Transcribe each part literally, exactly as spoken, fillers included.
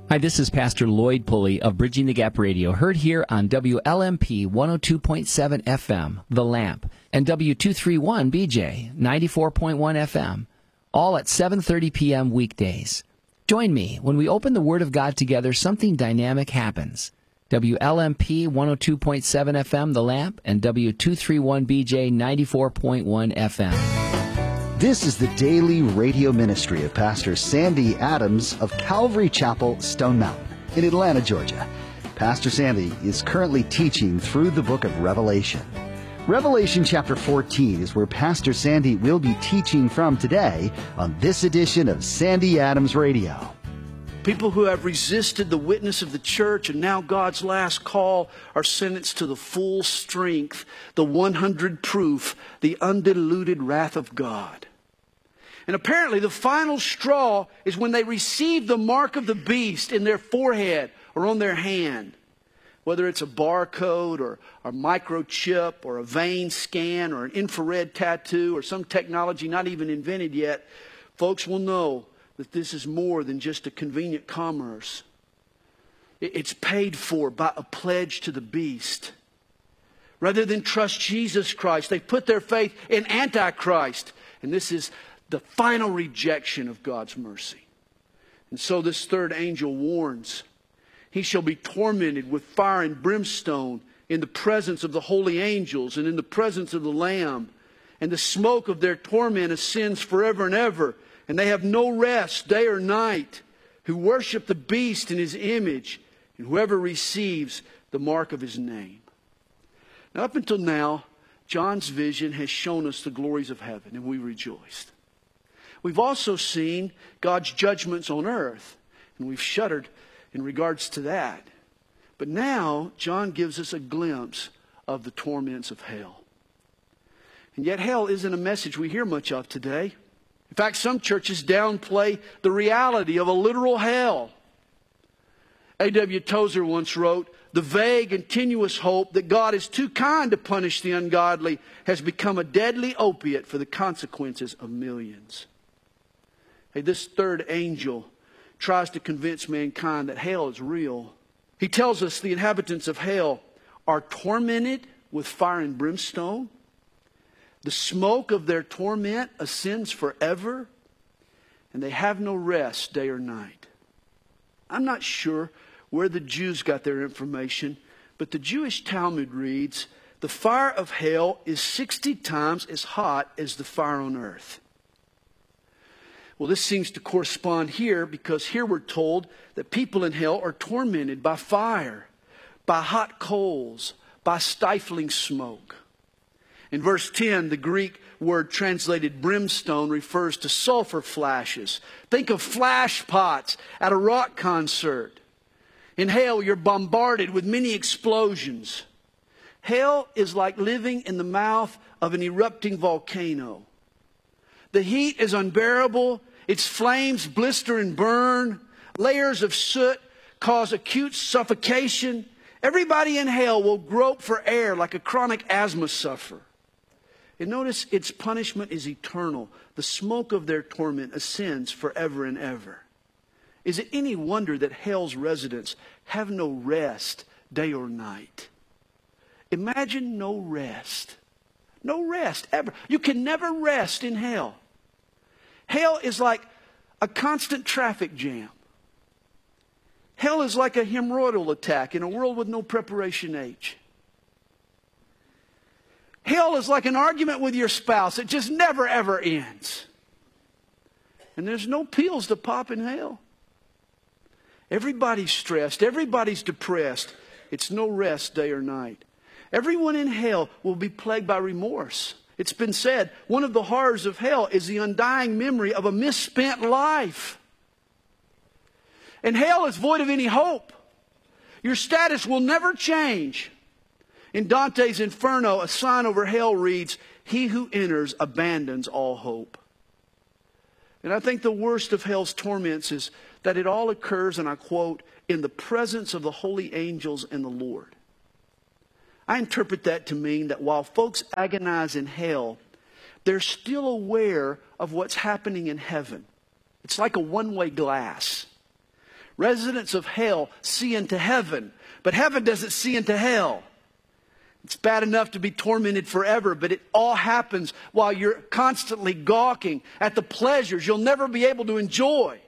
Hi, this is Pastor Lloyd Pulley of Bridging the Gap Radio, heard here on W L M P one oh two point seven F M, The Lamp, and W two thirty-one B J, ninety-four point one F M, all at seven thirty p.m. weekdays. Join me. When we open the Word of God together, something dynamic happens. W L M P one oh two point seven F M, The Lamp, and W two thirty-one B J, ninety-four point one F M. This is the daily radio ministry of Pastor Sandy Adams of Calvary Chapel, Stone Mountain, in Atlanta, Georgia. Pastor Sandy is currently teaching through the book of Revelation. Revelation chapter fourteen is where Pastor Sandy will be teaching from today on this edition of Sandy Adams Radio. People who have resisted the witness of the church and now God's last call are sentenced to the full strength, the one hundred proof, the undiluted wrath of God. And apparently the final straw is when they receive the mark of the beast in their forehead or on their hand. Whether it's a barcode or a microchip or a vein scan or an infrared tattoo or some technology not even invented yet, folks will know that this is more than just a convenient commerce. It's paid for by a pledge to the beast. Rather than trust Jesus Christ, they put their faith in Antichrist. And this is the final rejection of God's mercy. And so this third angel warns, he shall be tormented with fire and brimstone in the presence of the holy angels and in the presence of the Lamb. And the smoke of their torment ascends forever and ever. And they have no rest day or night, who worship the beast in his image, and whoever receives the mark of his name. Now, up until now, John's vision has shown us the glories of heaven, and we rejoiced. We've also seen God's judgments on earth, and we've shuddered in regards to that. But now, John gives us a glimpse of the torments of hell. And yet, hell isn't a message we hear much of today. In fact, some churches downplay the reality of a literal hell. A W Tozer once wrote, "The vague and tenuous hope that God is too kind to punish the ungodly has become a deadly opiate for the consequences of millions." Hey, this third angel tries to convince mankind that hell is real. He tells us the inhabitants of hell are tormented with fire and brimstone. The smoke of their torment ascends forever, and they have no rest day or night. I'm not sure where the Jews got their information, but the Jewish Talmud reads, the fire of hell is sixty times as hot as the fire on earth. Well, this seems to correspond here, because here we're told that people in hell are tormented by fire, by hot coals, by stifling smoke. In verse ten, the Greek word translated brimstone refers to sulfur flashes. Think of flash pots at a rock concert. In hell, you're bombarded with many explosions. Hell is like living in the mouth of an erupting volcano. The heat is unbearable. Its flames blister and burn. Layers of soot cause acute suffocation. Everybody in hell will grope for air like a chronic asthma sufferer. And notice its punishment is eternal. The smoke of their torment ascends forever and ever. Is it any wonder that hell's residents have no rest day or night? Imagine no rest. No rest ever. You can never rest in hell. Hell is like a constant traffic jam. Hell is like a hemorrhoidal attack in a world with no preparation H. Hell is like an argument with your spouse. It just never, ever ends. And there's no pills to pop in hell. Everybody's stressed. Everybody's depressed. It's no rest day or night. Everyone in hell will be plagued by remorse. It's been said, one of the horrors of hell is the undying memory of a misspent life. And hell is void of any hope. Your status will never change. In Dante's Inferno, a sign over hell reads, "He who enters abandons all hope." And I think the worst of hell's torments is that it all occurs, and I quote, "in the presence of the holy angels and the Lord." I interpret that to mean that while folks agonize in hell, they're still aware of what's happening in heaven. It's like a one-way glass. Residents of hell see into heaven, but heaven doesn't see into hell. It's bad enough to be tormented forever, but it all happens while you're constantly gawking at the pleasures you'll never be able to enjoy.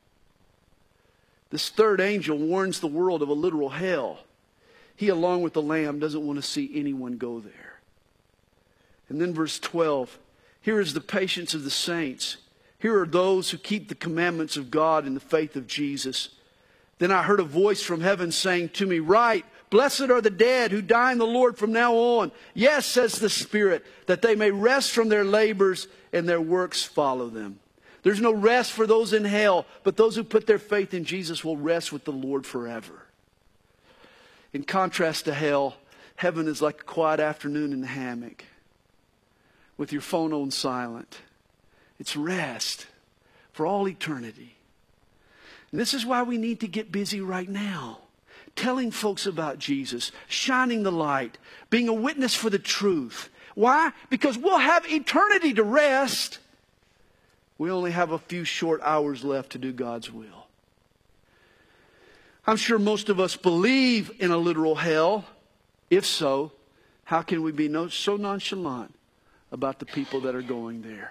This third angel warns the world of a literal hell. He, along with the Lamb, doesn't want to see anyone go there. And then verse twelve, here is the patience of the saints. Here are those who keep the commandments of God in the faith of Jesus. Then I heard a voice from heaven saying to me, "Write, blessed are the dead who die in the Lord from now on. Yes, says the Spirit, that they may rest from their labors and their works follow them." There's no rest for those in hell, but those who put their faith in Jesus will rest with the Lord forever. In contrast to hell, heaven is like a quiet afternoon in the hammock with your phone on silent. It's rest for all eternity. And this is why we need to get busy right now, telling folks about Jesus, shining the light, being a witness for the truth. Why? Because we'll have eternity to rest. We only have a few short hours left to do God's will. I'm sure most of us believe in a literal hell. If so, how can we be no, so nonchalant about the people that are going there?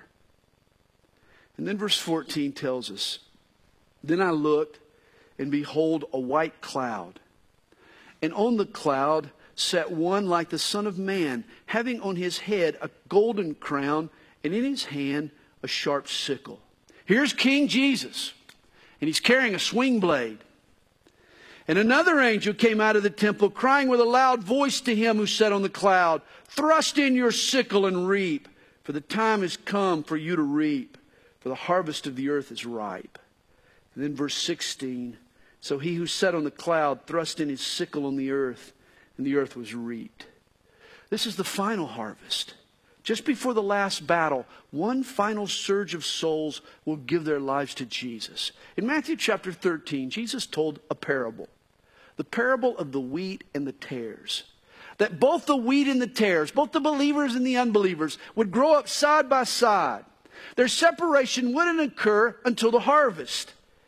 And then verse fourteen tells us, "Then I looked, and behold, a white cloud. And on the cloud sat one like the Son of Man, having on his head a golden crown, and in his hand a sharp sickle." Here's King Jesus, and he's carrying a swing blade. "And another angel came out of the temple, crying with a loud voice to him who sat on the cloud, 'Thrust in your sickle and reap, for the time has come for you to reap, for the harvest of the earth is ripe.'" And then verse sixteen, "So he who sat on the cloud thrust in his sickle on the earth, and the earth was reaped." This is the final harvest. Just before the last battle, one final surge of souls will give their lives to Jesus. In Matthew chapter thirteen, Jesus told a parable. The parable of the wheat and the tares. That both the wheat and the tares, both the believers and the unbelievers, would grow up side by side. Their separation wouldn't occur until the harvest.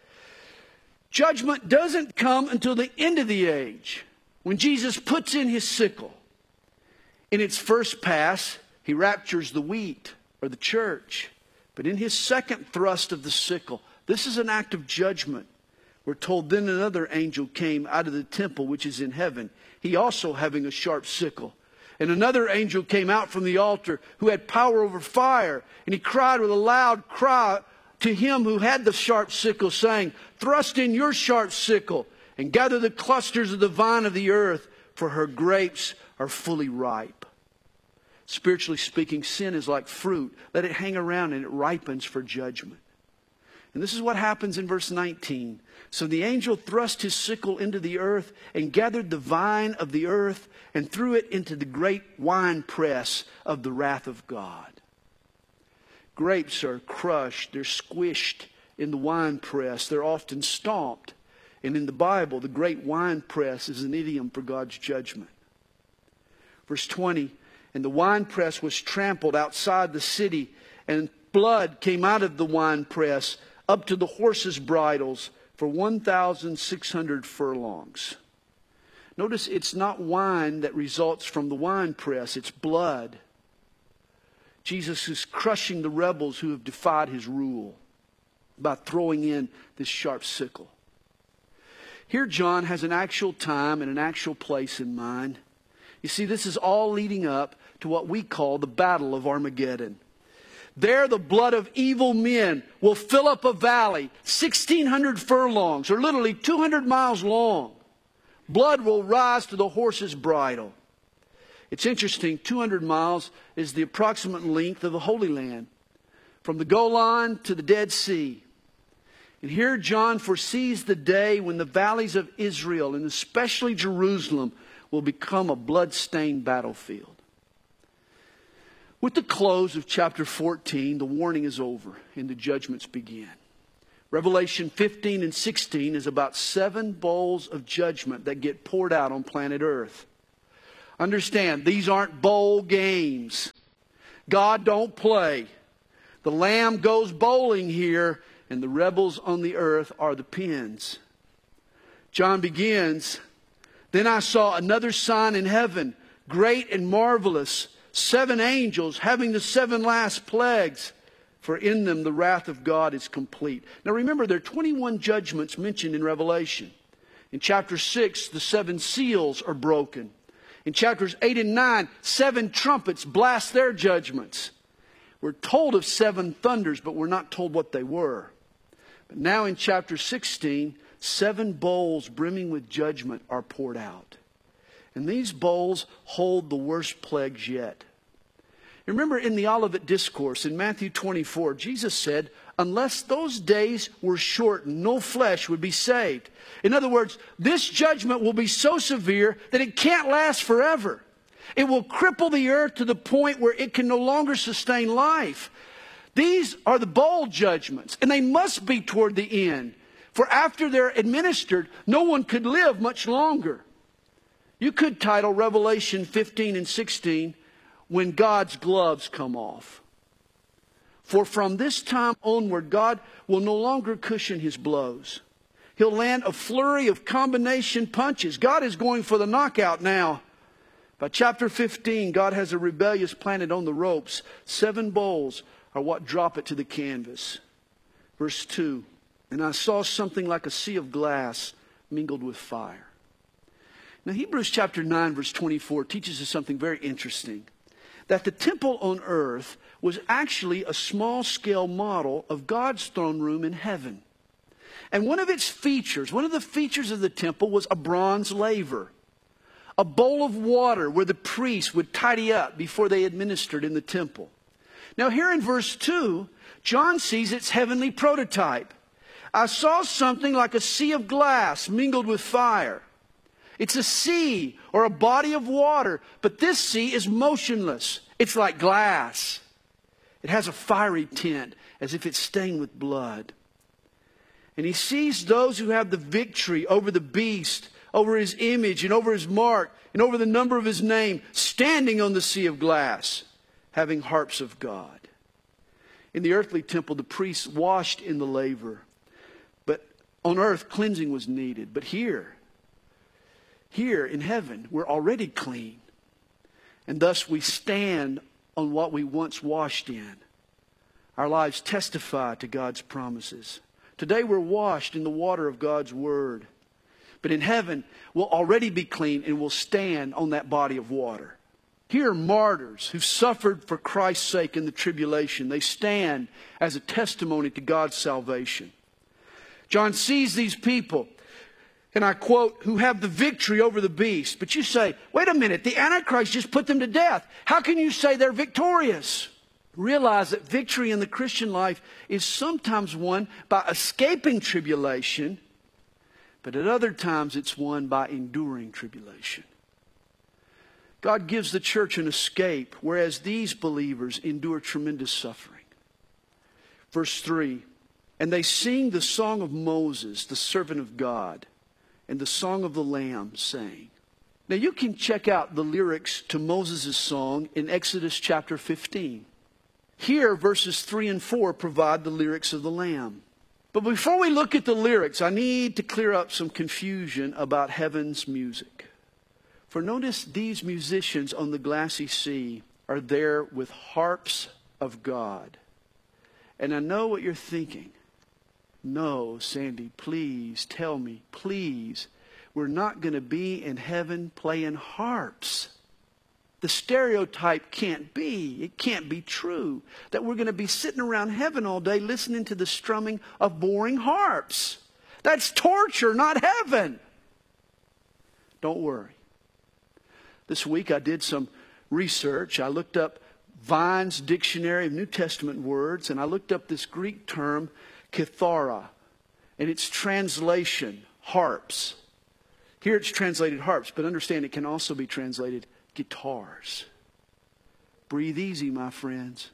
Judgment doesn't come until the end of the age, when Jesus puts in his sickle. In its first pass, he raptures the wheat, or the church. But in his second thrust of the sickle, this is an act of judgment. We're told, "Then another angel came out of the temple which is in heaven, he also having a sharp sickle. And another angel came out from the altar, who had power over fire. And he cried with a loud cry to him who had the sharp sickle, saying, 'Thrust in your sharp sickle, and gather the clusters of the vine of the earth, for her grapes are fully ripe.'" Spiritually speaking, sin is like fruit. Let it hang around and it ripens for judgment. And this is what happens in verse nineteen. "So the angel thrust his sickle into the earth and gathered the vine of the earth and threw it into the great winepress of the wrath of God." Grapes are crushed, they're squished in the winepress. They're often stomped. And in the Bible, the great winepress is an idiom for God's judgment. Verse twenty, "And the winepress was trampled outside the city, and blood came out of the winepress up to the horses' bridles for one thousand six hundred furlongs." Notice it's not wine that results from the winepress, it's blood. Jesus is crushing the rebels who have defied his rule by throwing in this sharp sickle. Here John has an actual time and an actual place in mind. You see, this is all leading up to what we call the Battle of Armageddon. There the blood of evil men will fill up a valley sixteen hundred furlongs, or literally two hundred miles long. Blood will rise to the horse's bridle. It's interesting, two hundred miles is the approximate length of the Holy Land, from the Golan to the Dead Sea. And here John foresees the day when the valleys of Israel, and especially Jerusalem, will become a blood-stained battlefield. With the close of chapter fourteen, the warning is over and the judgments begin. Revelation fifteen and sixteen is about seven bowls of judgment that get poured out on planet Earth. Understand, these aren't bowl games. God don't play. The Lamb goes bowling here, and the rebels on the earth are the pins. John begins, "Then I saw another sign in heaven, great and marvelous, seven angels having the seven last plagues, for in them the wrath of God is complete." Now remember, there are twenty-one judgments mentioned in Revelation. In chapter six, the seven seals are broken. In chapters eight and nine, seven trumpets blast their judgments. We're told of seven thunders, but we're not told what they were. But now in chapter sixteen, seven bowls brimming with judgment are poured out. And these bowls hold the worst plagues yet. Remember in the Olivet Discourse in Matthew twenty-four, Jesus said, unless those days were shortened, no flesh would be saved. In other words, this judgment will be so severe that it can't last forever. It will cripple the earth to the point where it can no longer sustain life. These are the bowl judgments, and they must be toward the end. For after they're administered, no one could live much longer. You could title Revelation fifteen and sixteen, "When God's gloves come off." For from this time onward, God will no longer cushion his blows. He'll land a flurry of combination punches. God is going for the knockout now. By chapter fifteen, God has a rebellious planet on the ropes. Seven bowls are what drop it to the canvas. Verse two, "And I saw something like a sea of glass mingled with fire." Now Hebrews chapter nine verse twenty-four teaches us something very interesting. That the temple on earth was actually a small-scale model of God's throne room in heaven. And one of its features, one of the features of the temple was a bronze laver. A bowl of water where the priests would tidy up before they administered in the temple. Now here in verse two, John sees its heavenly prototype. "I saw something like a sea of glass mingled with fire." It's a sea or a body of water, but this sea is motionless. It's like glass. It has a fiery tint as if it's stained with blood. And he sees those who have the victory over the beast, over his image and over his mark and over the number of his name, standing on the sea of glass, having harps of God. In the earthly temple, the priests washed in the laver. But on earth, cleansing was needed. But here, Here in heaven, we're already clean. And thus we stand on what we once washed in. Our lives testify to God's promises. Today we're washed in the water of God's Word. But in heaven, we'll already be clean and we'll stand on that body of water. Here are martyrs who suffered for Christ's sake in the tribulation. They stand as a testimony to God's salvation. John sees these people, and I quote, "who have the victory over the beast." But you say, wait a minute, the Antichrist just put them to death. How can you say they're victorious? Realize that victory in the Christian life is sometimes won by escaping tribulation, but at other times it's won by enduring tribulation. God gives the church an escape, whereas these believers endure tremendous suffering. Verse three, "And they sing the song of Moses, the servant of God, and the song of the Lamb, saying." Now you can check out the lyrics to Moses' song in Exodus chapter fifteen. Here, verses three and four provide the lyrics of the Lamb. But before we look at the lyrics, I need to clear up some confusion about heaven's music. For notice these musicians on the glassy sea are there with harps of God. And I know what you're thinking. No, Sandy, please tell me, please. We're not going to be in heaven playing harps. The stereotype can't be, it can't be true, that we're going to be sitting around heaven all day listening to the strumming of boring harps. That's torture, not heaven. Don't worry. This week I did some research. I looked up Vine's Dictionary of New Testament Words, and I looked up this Greek term, kithara, and its translation, harps. Here it's translated harps, but understand it can also be translated guitars. Breathe easy, my friends.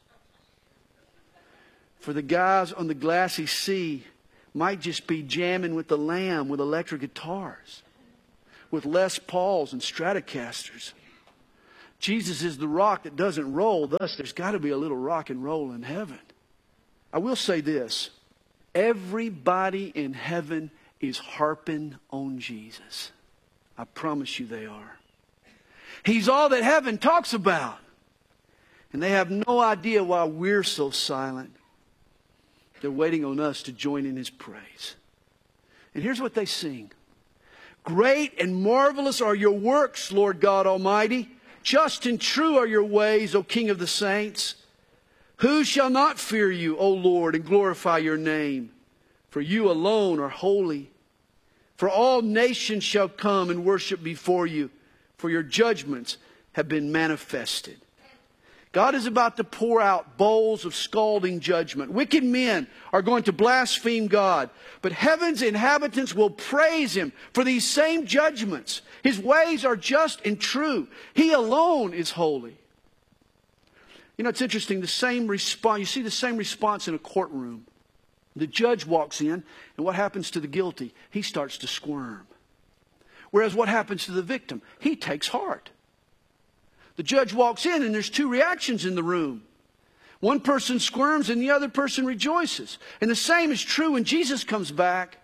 For the guys on the glassy sea might just be jamming with the Lamb with electric guitars, with Les Pauls and Stratocasters. Jesus is the rock that doesn't roll, thus there's got to be a little rock and roll in heaven. I will say this. Everybody in heaven is harping on Jesus. I promise you they are. He's all that heaven talks about. And they have no idea why we're so silent. They're waiting on us to join in His praise. And here's what they sing. Great and marvelous are your works, Lord God Almighty. Just and true are your ways, O King of the saints. Who shall not fear you, O Lord, and glorify your name? For you alone are holy. For all nations shall come and worship before you, for your judgments have been manifested. God is about to pour out bowls of scalding judgment. Wicked men are going to blaspheme God, but heaven's inhabitants will praise Him for these same judgments. His ways are just and true. He alone is holy. You know, it's interesting, the same response, you see the same response in a courtroom. The judge walks in, and what happens to the guilty? He starts to squirm. Whereas what happens to the victim? He takes heart. The judge walks in, and there's two reactions in the room. One person squirms, and the other person rejoices. And the same is true when Jesus comes back.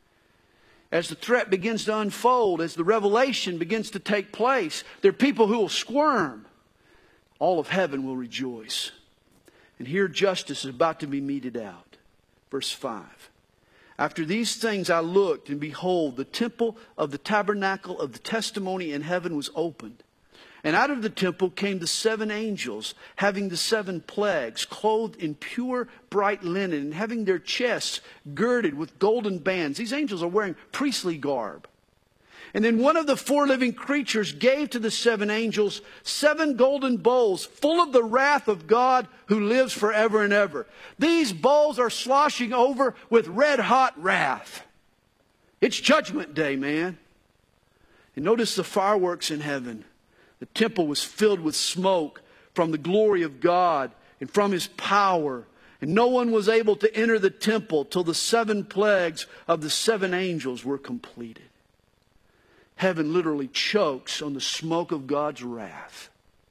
As the threat begins to unfold, as the revelation begins to take place, there are people who will squirm. All of heaven will rejoice. And here justice is about to be meted out. Verse five. After these things I looked, and behold, the temple of the tabernacle of the testimony in heaven was opened. And out of the temple came the seven angels, having the seven plagues, clothed in pure bright linen, and having their chests girded with golden bands. These angels are wearing priestly garb. And then one of the four living creatures gave to the seven angels seven golden bowls full of the wrath of God who lives forever and ever. These bowls are sloshing over with red hot wrath. It's judgment day, man. And notice the fireworks in heaven. The temple was filled with smoke from the glory of God and from His power. And no one was able to enter the temple till the seven plagues of the seven angels were completed. Heaven literally chokes on the smoke of God's wrath.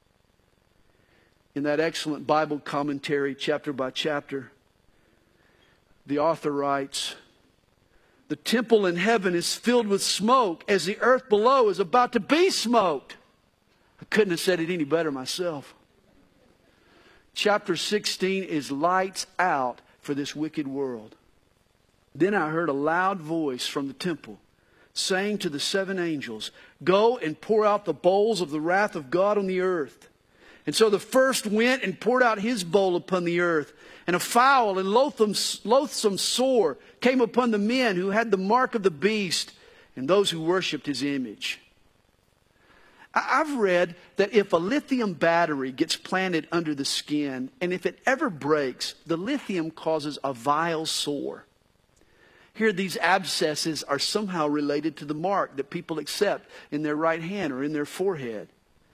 In that excellent Bible commentary, chapter by chapter, the author writes, the temple in heaven is filled with smoke as the earth below is about to be smoked. I couldn't have said it any better myself. Chapter sixteen is lights out for this wicked world. Then I heard a loud voice from the temple saying to the seven angels, go and pour out the bowls of the wrath of God on the earth. And so the first went and poured out his bowl upon the earth. And a foul and loathsome, loathsome sore came upon the men who had the mark of the beast and those who worshipped his image. I've read that if a lithium battery gets planted under the skin, and if it ever breaks, the lithium causes a vile sore. Here, these abscesses are somehow related to the mark that people accept in their right hand or in their forehead.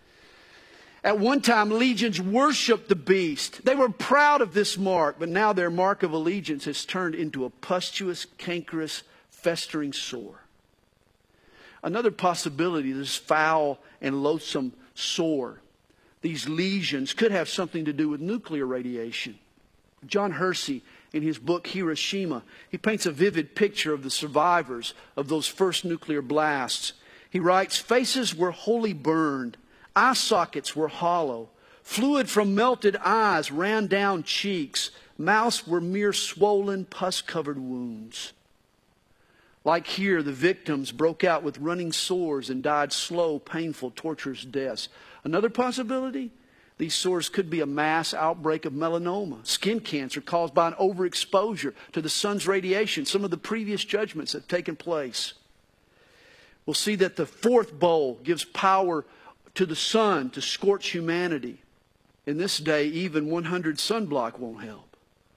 At one time, legions worshipped the beast. They were proud of this mark, but now their mark of allegiance has turned into a pustulous, cankerous, festering sore. Another possibility, this foul and loathsome sore, these lesions could have something to do with nuclear radiation. John Hersey, in his book Hiroshima, he paints a vivid picture of the survivors of those first nuclear blasts. He writes, faces were wholly burned, eye sockets were hollow, fluid from melted eyes ran down cheeks, mouths were mere swollen, pus-covered wounds. Like here, the victims broke out with running sores and died slow, painful, torturous deaths. Another possibility? These sores could be a mass outbreak of melanoma, skin cancer caused by an overexposure to the sun's radiation, some of the previous judgments that have taken place. We'll see that the fourth bowl gives power to the sun to scorch humanity. In this day, even one hundred sunblock won't help.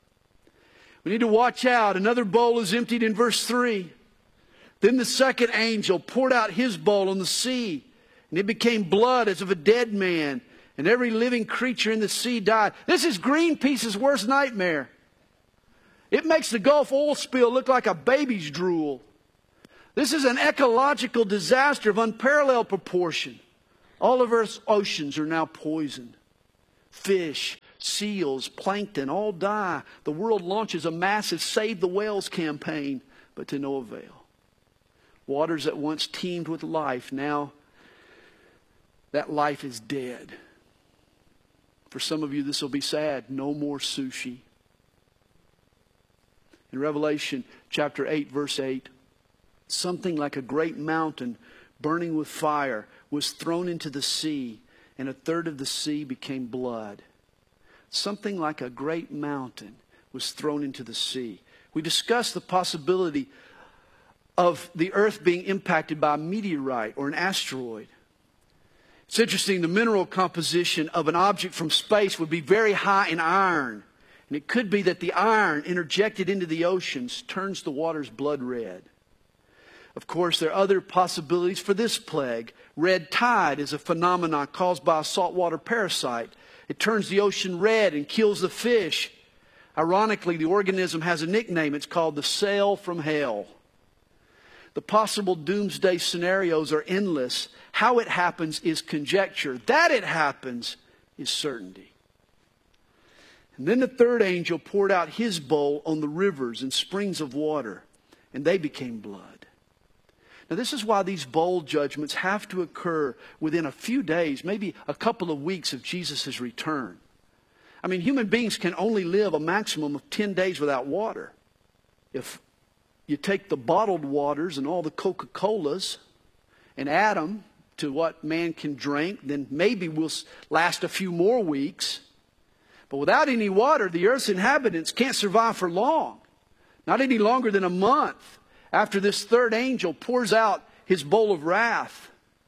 We need to watch out. Another bowl is emptied in verse three. Then the second angel poured out his bowl on the sea, and it became blood as of a dead man, and every living creature in the sea died. This is Greenpeace's worst nightmare. It makes the Gulf oil spill look like a baby's drool. This is an ecological disaster of unparalleled proportion. All of Earth's oceans are now poisoned. Fish, seals, plankton all die. The world launches a massive Save the Whales campaign, but to no avail. Waters that once teemed with life, now that life is dead. For some of you, this will be sad. No more sushi. In Revelation chapter eight, verse eight, something like a great mountain burning with fire was thrown into the sea, and a third of the sea became blood. Something like a great mountain was thrown into the sea. We discussed the possibility of the earth being impacted by a meteorite or an asteroid. It's interesting, the mineral composition of an object from space would be very high in iron. And it could be that the iron interjected into the oceans turns the waters blood red. Of course, there are other possibilities for this plague. Red tide is a phenomenon caused by a saltwater parasite. It turns the ocean red and kills the fish. Ironically, the organism has a nickname. It's called the sail from hell. The possible doomsday scenarios are endless. How it happens is conjecture. That it happens is certainty. And then the third angel poured out his bowl on the rivers and springs of water, and they became blood. Now, this is why these bowl judgments have to occur within a few days, maybe a couple of weeks of Jesus' return. I mean, human beings can only live a maximum of ten days without water. If you take the bottled waters and all the Coca-Colas and add them to what man can drink, then maybe we'll last a few more weeks. But without any water, the earth's inhabitants can't survive for long. Not any longer than a month after this third angel pours out his bowl of wrath.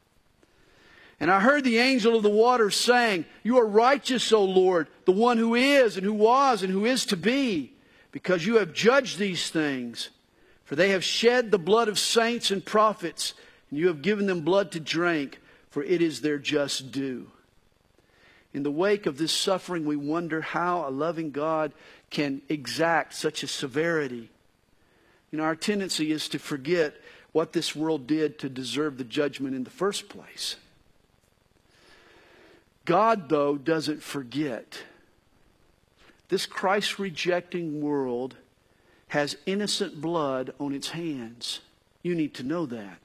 And I heard the angel of the waters saying, "You are righteous, O Lord, the one who is and who was and who is to be, because you have judged these things. For they have shed the blood of saints and prophets, and you have given them blood to drink, for it is their just due." In the wake of this suffering, we wonder how a loving God can exact such a severity. You know, our tendency is to forget what this world did to deserve the judgment in the first place. God, though, doesn't forget. This Christ-rejecting world has innocent blood on its hands. You need to know that.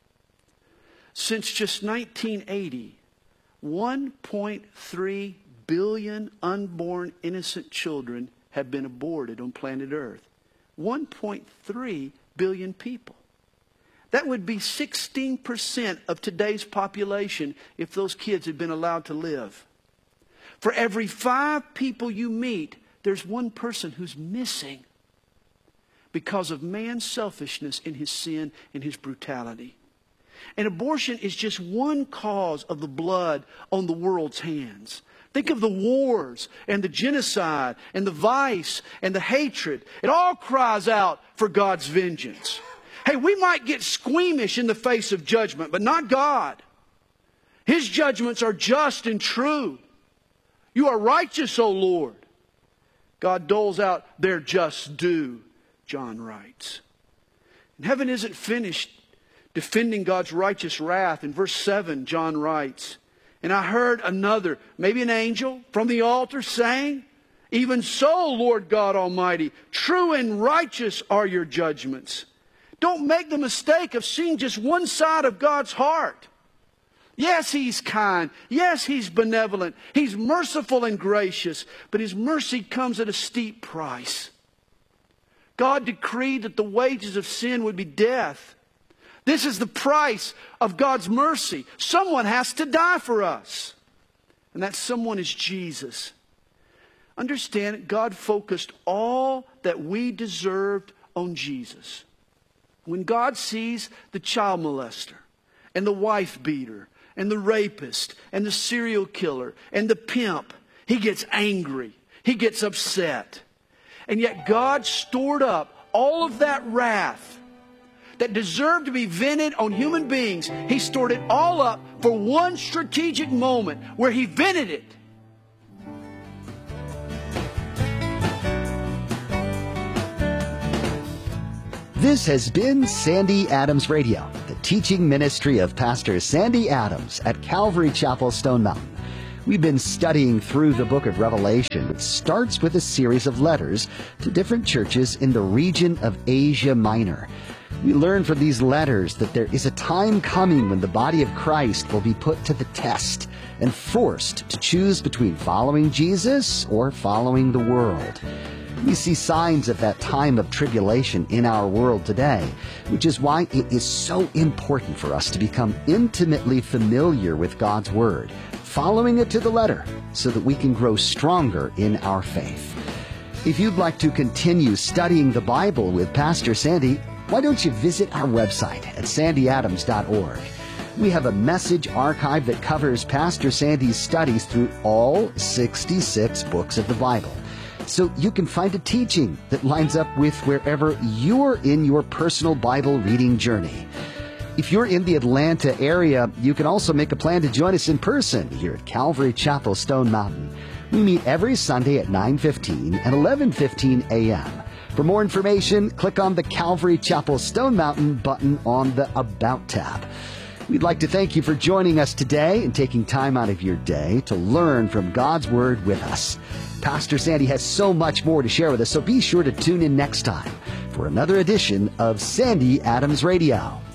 Since just nineteen eighty, one point three billion unborn innocent children have been aborted on planet Earth. one point three billion people. That would be sixteen percent of today's population if those kids had been allowed to live. For every five people you meet, there's one person who's missing because of man's selfishness in his sin and his brutality. And abortion is just one cause of the blood on the world's hands. Think of the wars and the genocide and the vice and the hatred. It all cries out for God's vengeance. Hey, we might get squeamish in the face of judgment, but not God. His judgments are just and true. You are righteous, O Lord. God doles out their just due, John writes. And heaven isn't finished defending God's righteous wrath. In verse seven, John writes, "And I heard another," maybe an angel, from the altar saying, "Even so, Lord God Almighty, true and righteous are your judgments." Don't make the mistake of seeing just one side of God's heart. Yes, He's kind. Yes, He's benevolent. He's merciful and gracious. But His mercy comes at a steep price. God decreed that the wages of sin would be death. This is the price of God's mercy. Someone has to die for us. And that someone is Jesus. Understand, God focused all that we deserved on Jesus. When God sees the child molester and the wife beater and the rapist and the serial killer and the pimp, He gets angry. He gets upset. And yet God stored up all of that wrath that deserved to be vented on human beings. He stored it all up for one strategic moment where He vented it. This has been Sandy Adams Radio, the teaching ministry of Pastor Sandy Adams at Calvary Chapel, Stone Mountain. We've been studying through the book of Revelation, which starts with a series of letters to different churches in the region of Asia Minor. We learn from these letters that there is a time coming when the body of Christ will be put to the test and forced to choose between following Jesus or following the world. We see signs of that time of tribulation in our world today, which is why it is so important for us to become intimately familiar with God's Word, following it to the letter, so that we can grow stronger in our faith. If you'd like to continue studying the Bible with Pastor Sandy, why don't you visit our website at sandy adams dot org. We have a message archive that covers Pastor Sandy's studies through all sixty-six books of the Bible, so you can find a teaching that lines up with wherever you're in your personal Bible reading journey. If you're in the Atlanta area, you can also make a plan to join us in person here at Calvary Chapel, Stone Mountain. We meet every Sunday at nine fifteen and eleven fifteen a.m. For more information, click on the Calvary Chapel Stone Mountain button on the About tab. We'd like to thank you for joining us today and taking time out of your day to learn from God's Word with us. Pastor Sandy has so much more to share with us, so be sure to tune in next time for another edition of Sandy Adams Radio.